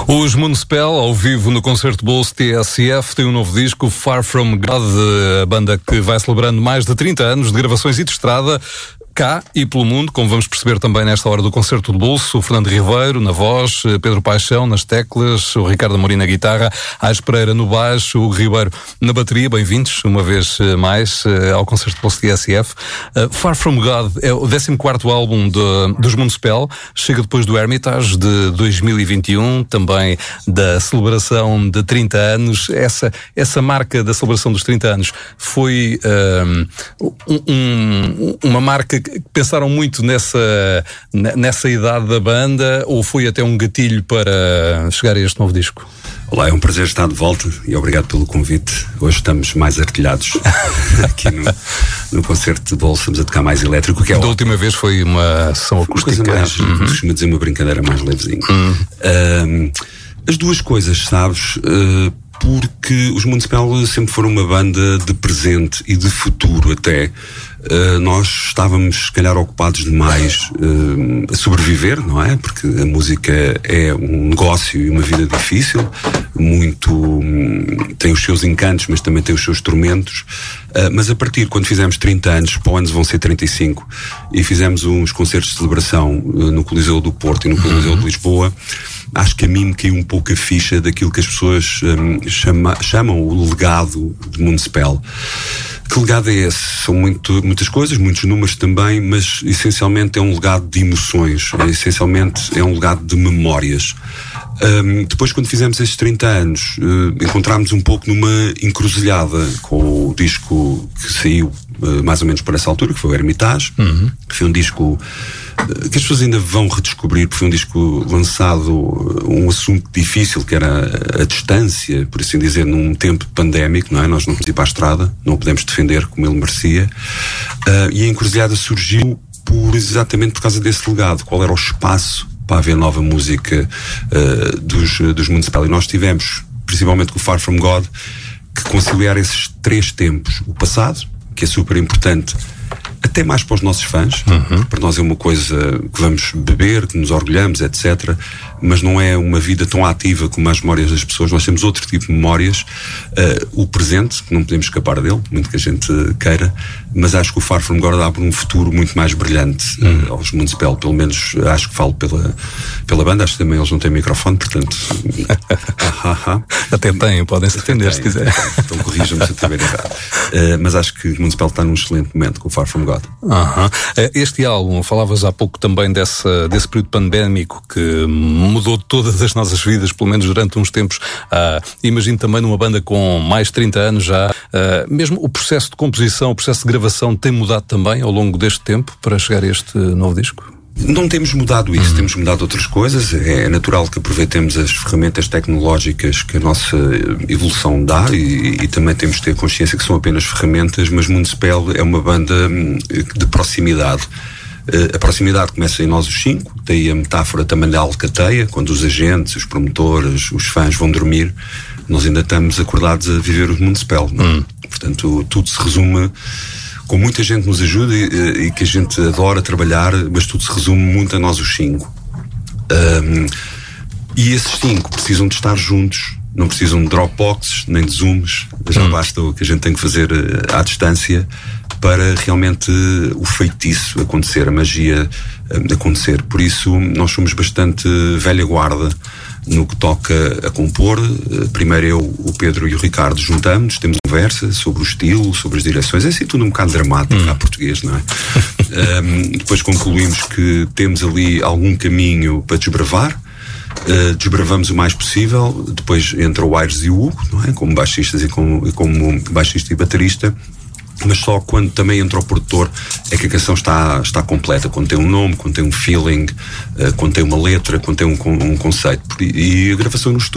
Os Municipal, ao vivo no Concerto Bolso TSF, tem um novo disco, Far From God, a banda que vai celebrando mais de 30 anos de gravações e de estrada, cá e pelo mundo, como vamos perceber também nesta hora do Concerto de Bolso. O Fernando Ribeiro na voz, Pedro Paixão nas teclas, o Ricardo Amorim na guitarra, Ais Pereira no baixo, o Ribeiro na bateria. Bem-vindos uma vez mais ao Concerto de Bolso TSF. Far From God é o 14º álbum dos Municipal, chega depois do Hermitage de 2021, também da celebração de 30 anos. Essa marca da celebração dos 30 anos foi uma marca que pensaram muito nessa idade da banda, ou foi até um gatilho para chegar a este novo disco? Olá, é um prazer estar de volta e obrigado pelo convite. Hoje estamos mais artilhados aqui no Concerto de Bolso, estamos a tocar mais elétrico, que é da última vez foi uma sessão acústica. Costumo dizer uma brincadeira mais levezinha. As duas coisas, sabes, porque os Municipal sempre foram uma banda de presente e de futuro até. Nós estávamos, se calhar, ocupados demais a sobreviver, não é? Porque a música é um negócio e uma vida difícil, tem os seus encantos, mas também tem os seus tormentos. Mas a partir, quando fizemos 30 anos, para o ano vão ser 35, e fizemos uns concertos de celebração no Coliseu do Porto e no Coliseu de Lisboa, acho que a mim me caiu um pouco a ficha daquilo que as pessoas chamam o legado de Municipal. Que legado é esse? São muitas coisas, muitos números também, mas essencialmente é um legado de emoções, essencialmente é um legado de memórias. Depois, quando fizemos estes 30 anos, encontrámos um pouco numa encruzilhada com o disco que saiu mais ou menos por essa altura, que foi o Hermitage, que foi um disco que as pessoas ainda vão redescobrir, porque foi um disco lançado, um assunto difícil, que era a distância, por assim dizer, num tempo pandémico, não é? Nós não podemos ir para a estrada, não o podemos defender como ele merecia, e a encruzilhada surgiu exatamente por causa desse legado. Qual era o espaço para haver nova música dos Municipal? E nós tivemos, principalmente com o Far From God, que conciliar esses três tempos. O passado, que é super importante, até mais para os nossos fãs, para nós é uma coisa que vamos beber, que nos orgulhamos, etc., mas não é uma vida tão ativa como as memórias das pessoas. Nós temos outro tipo de memórias. O presente, que não podemos escapar dele, muito que a gente queira, mas acho que o Far From God abre um futuro muito mais brilhante aos Municipal. Pelo menos acho que falo pela banda. Acho que também eles não têm microfone, portanto até têm, podem-se defender se quiser. Então corrijam-me se eu estiver errado. Mas acho que o Municipal está num excelente momento com o Far From God. Este álbum, falavas há pouco também desse período pandémico que mudou todas as nossas vidas, pelo menos durante uns tempos. Imagino também numa banda com mais de 30 anos já, mesmo o processo de composição, o processo de gravação tem mudado também ao longo deste tempo para chegar a este novo disco? Não temos mudado isso, temos mudado outras coisas. É natural que aproveitemos as ferramentas tecnológicas que a nossa evolução dá e também temos de ter consciência que são apenas ferramentas, mas Municipal é uma banda de proximidade. A proximidade começa em nós os cinco, daí a metáfora também da alcateia, quando os agentes, os promotores, os fãs vão dormir, nós ainda estamos acordados a viver o Municipal. Portanto, tudo se resume, com muita gente nos ajuda e que a gente adora trabalhar, mas tudo se resume muito a nós os cinco. E esses cinco precisam de estar juntos, não precisam de Dropboxes, nem de Zooms, já basta o que a gente tem que fazer à distância para realmente o feitiço acontecer, a magia acontecer. Por isso, nós somos bastante velha guarda no que toca a compor. Primeiro eu, o Pedro e o Ricardo juntamos, temos conversa sobre o estilo, sobre as direções, é assim tudo um bocado dramático, à português, não é? Depois concluímos que temos ali algum caminho para desbravar. Desbravamos o mais possível. Depois entra o Aires e o Hugo, não é? Como baixistas e como baixista e baterista. Mas só quando também entra o produtor é que a canção está completa, quando tem um nome, quando tem um feeling, quando tem uma letra, quando tem um conceito. E a gravação no estúdio